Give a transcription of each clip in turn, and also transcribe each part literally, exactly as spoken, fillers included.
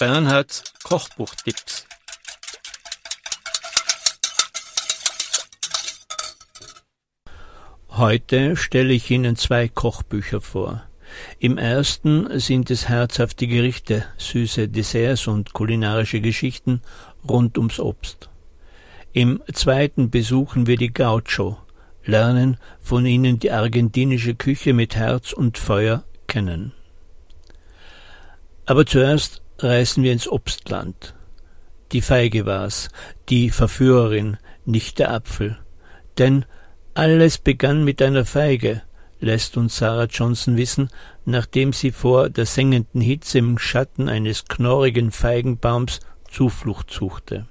Bernhards Kochbuchtipps. Heute stelle ich Ihnen zwei Kochbücher vor. Im ersten sind es herzhafte Gerichte, süße Desserts und kulinarische Geschichten rund ums Obst. Im zweiten besuchen wir die Gaucho, lernen von ihnen die argentinische Küche mit Herz und Feuer kennen. Aber zuerst reisen wir ins Obstland. Die Feige war's, die Verführerin, nicht der Apfel. Denn alles begann mit einer Feige, lässt uns Sarah Johnson wissen, nachdem sie vor der sengenden Hitze im Schatten eines knorrigen Feigenbaums Zuflucht suchte.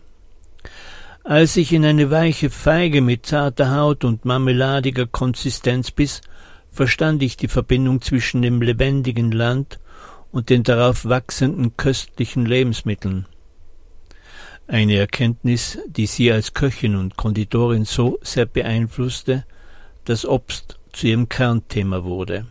Als ich in eine weiche Feige mit zarter Haut und marmeladiger Konsistenz biss, verstand ich die Verbindung zwischen dem lebendigen Land und den darauf wachsenden köstlichen Lebensmitteln. Eine Erkenntnis, die sie als Köchin und Konditorin so sehr beeinflusste, dass Obst zu ihrem Kernthema wurde.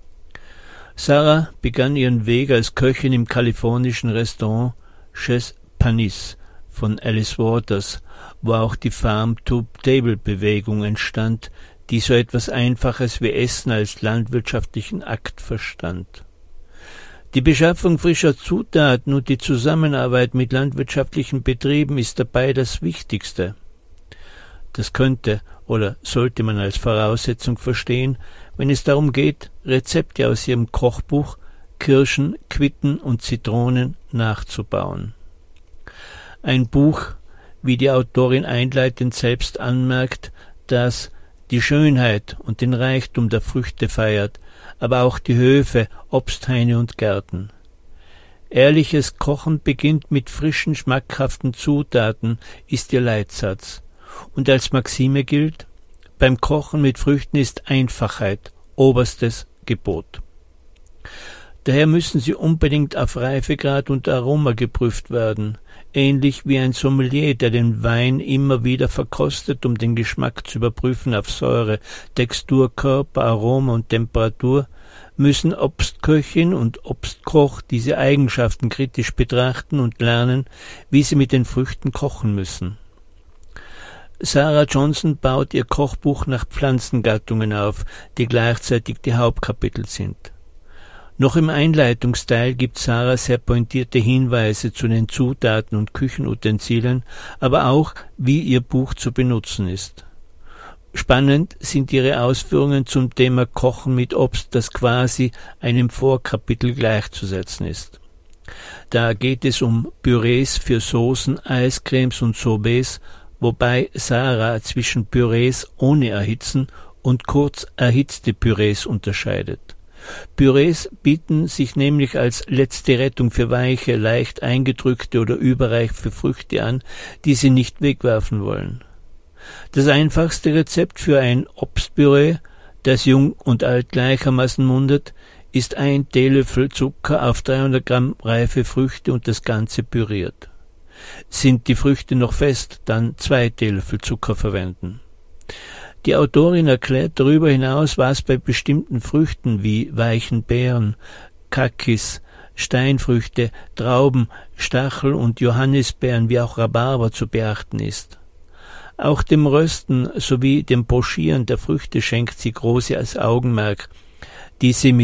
Sarah begann ihren Weg als Köchin im kalifornischen Restaurant Chez Panisse von Alice Waters, wo auch die Farm-to-Table-Bewegung entstand, die so etwas Einfaches wie Essen als landwirtschaftlichen Akt verstand. Die Beschaffung frischer Zutaten und die Zusammenarbeit mit landwirtschaftlichen Betrieben ist dabei das Wichtigste. Das könnte oder sollte man als Voraussetzung verstehen, wenn es darum geht, Rezepte aus ihrem Kochbuch Kirschen, Quitten und Zitronen nachzubauen. Ein Buch, wie die Autorin einleitend selbst anmerkt, das die Schönheit und den Reichtum der Früchte feiert, aber auch die Höfe, Obsthaine und Gärten. Ehrliches Kochen beginnt mit frischen, schmackhaften Zutaten, ist ihr Leitsatz. Und als Maxime gilt, beim Kochen mit Früchten ist Einfachheit oberstes Gebot. Daher müssen sie unbedingt auf Reifegrad und Aroma geprüft werden, ähnlich wie ein Sommelier, der den Wein immer wieder verkostet, um den Geschmack zu überprüfen auf Säure, Textur, Körper, Aroma und Temperatur, müssen Obstköchin und Obstkoch diese Eigenschaften kritisch betrachten und lernen, wie sie mit den Früchten kochen müssen. Sarah Johnson baut ihr Kochbuch nach Pflanzengattungen auf, die gleichzeitig die Hauptkapitel sind. Noch im Einleitungsteil gibt Sarah sehr pointierte Hinweise zu den Zutaten und Küchenutensilien, aber auch, wie ihr Buch zu benutzen ist. Spannend sind ihre Ausführungen zum Thema Kochen mit Obst, das quasi einem Vorkapitel gleichzusetzen ist. Da geht es um Pürees für Soßen, Eiscremes und Sorbets, wobei Sarah zwischen Pürees ohne Erhitzen und kurz erhitzte Pürees unterscheidet. Pürees bieten sich nämlich als letzte Rettung für weiche, leicht eingedrückte oder überreife Früchte an, die sie nicht wegwerfen wollen. Das einfachste Rezept für ein Obstpüree, das jung und alt gleichermaßen mundet, ist ein Teelöffel Zucker auf dreihundert Gramm reife Früchte und das Ganze püriert. Sind die Früchte noch fest, dann zwei Teelöffel Zucker verwenden. Die Autorin erklärt darüber hinaus, was bei bestimmten Früchten wie weichen Beeren, Kakis, Steinfrüchte, Trauben, Stachel und Johannisbeeren wie auch Rhabarber zu beachten ist. Auch dem Rösten sowie dem Pochieren der Früchte schenkt sie großes Augenmerk, die sie mit